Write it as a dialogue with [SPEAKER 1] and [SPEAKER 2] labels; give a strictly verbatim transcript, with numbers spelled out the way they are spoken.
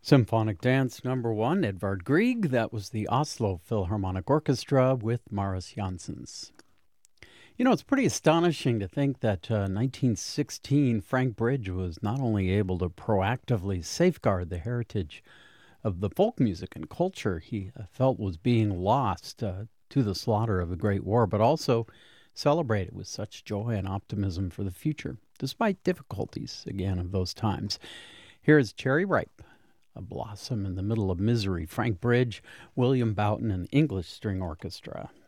[SPEAKER 1] Symphonic Dance Number One, Edvard Grieg. That was the Oslo Philharmonic Orchestra with Maris Janssens. You know, it's pretty astonishing to think that uh, nineteen sixteen, Frank Bridge was not only able to proactively safeguard the heritage of the folk music and culture he uh, felt was being lost uh, to the slaughter of the Great War, but also celebrate it with such joy and optimism for the future, despite difficulties, again, of those times. Here is Cherry Ripe, A Blossom in the Middle of Misery. Frank Bridge, William Boughton, and English String Orchestra.